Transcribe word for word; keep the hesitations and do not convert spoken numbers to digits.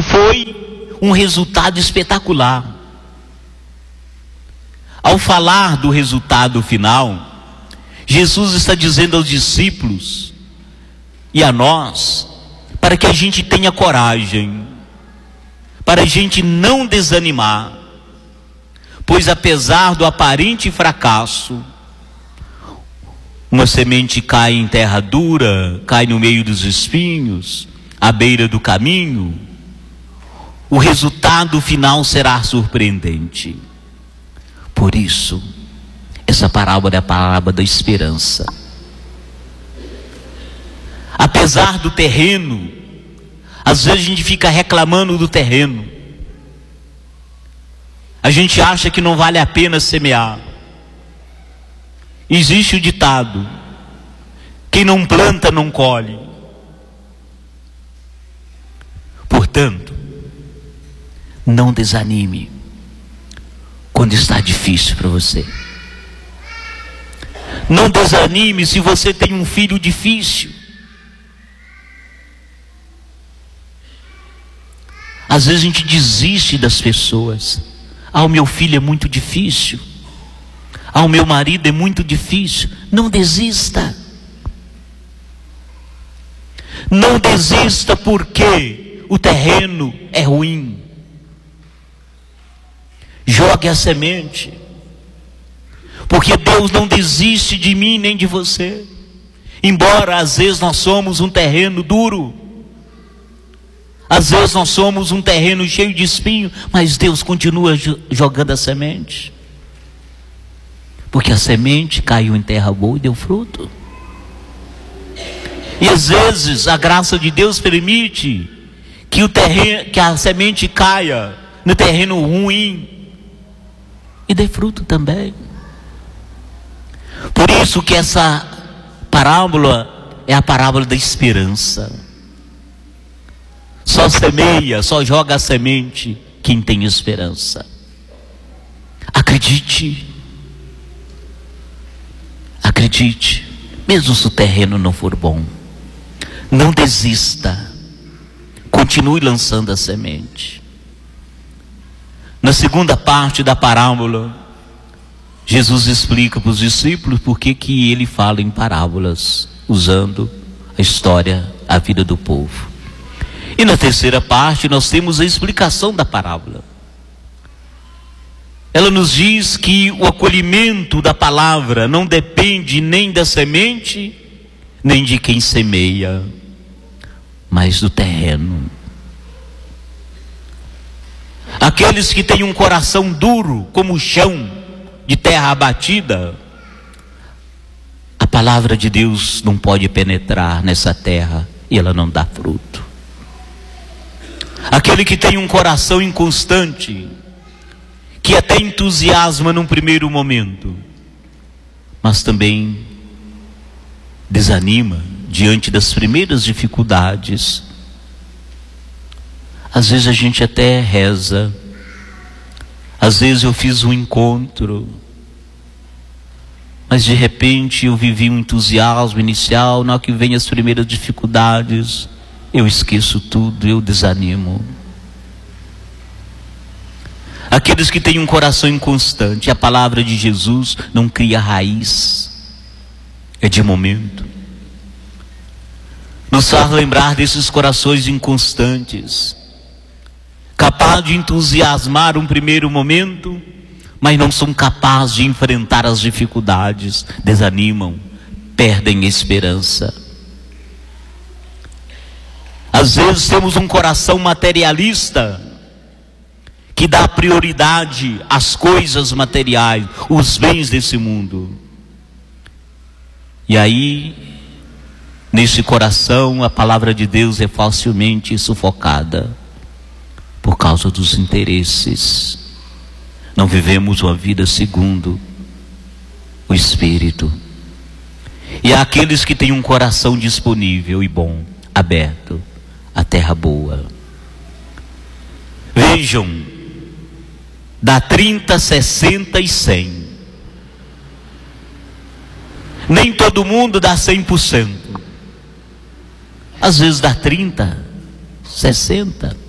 que foi um resultado espetacular. Ao falar do resultado final, Jesus está dizendo aos discípulos e a nós, para que a gente tenha coragem, para a gente não desanimar, pois apesar do aparente fracasso, uma semente cai em terra dura, cai no meio dos espinhos, à beira do caminho, o resultado final será surpreendente. Por isso, essa parábola é a parábola da esperança. Apesar do terreno, às vezes a gente fica reclamando do terreno. A gente acha que não vale a pena semear. Existe o ditado: quem não planta não colhe. Portanto, não desanime quando está difícil para você. Não desanime se você tem um filho difícil. Às vezes a gente desiste das pessoas. Ah, o meu filho é muito difícil. Ah, o meu marido é muito difícil. Não desista. Não desista porque o terreno é ruim. Jogue a semente. Porque Deus não desiste de mim nem de você. Embora às vezes nós somos um terreno duro. Às vezes nós somos um terreno cheio de espinho, mas Deus continua jogando a semente. Porque a semente caiu em terra boa e deu fruto. E às vezes a graça de Deus permite que, o terreno, que a semente caia no terreno ruim e dê fruto também. Por isso que essa parábola é a parábola da esperança. Só semeia, só joga a semente quem tem esperança. Acredite. Acredite. Mesmo se o terreno não for bom, não desista. Continue lançando a semente. Na segunda parte da parábola, Jesus explica para os discípulos por que que ele fala em parábolas, usando a história, a vida do povo. E na terceira parte nós temos a explicação da parábola. Ela nos diz que o acolhimento da palavra não depende nem da semente, nem de quem semeia, mas do terreno. Aqueles que têm um coração duro como o chão de terra abatida, a palavra de Deus não pode penetrar nessa terra e ela não dá fruto. Aquele que tem um coração inconstante, que até entusiasma num primeiro momento, mas também desanima diante das primeiras dificuldades. Às vezes a gente até reza, às vezes eu fiz um encontro, mas de repente eu vivi um entusiasmo inicial, na hora que vem as primeiras dificuldades, eu esqueço tudo, eu desanimo. Aqueles que têm um coração inconstante, a palavra de Jesus não cria raiz, é de momento. Nos faz lembrar desses corações inconstantes, capazes de entusiasmar um primeiro momento, mas não são capazes de enfrentar as dificuldades, desanimam, perdem esperança. Às vezes temos um coração materialista, que dá prioridade às coisas materiais, os bens desse mundo. E aí, nesse coração, a palavra de Deus é facilmente sufocada, por causa dos interesses. Não vivemos uma vida segundo o Espírito. E há aqueles que têm um coração disponível e bom, aberto, a terra boa. Vejam, dá trinta, sessenta e cem. Nem todo mundo dá cem por cento. Às vezes dá trinta, sessenta.